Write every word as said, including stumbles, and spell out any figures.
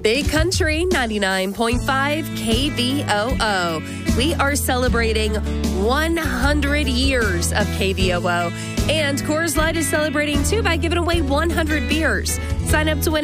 Big Country ninety-nine point five K V O O. We are celebrating one hundred years of K V O O. And Coors Light is celebrating too by giving away one hundred beers. Sign up to win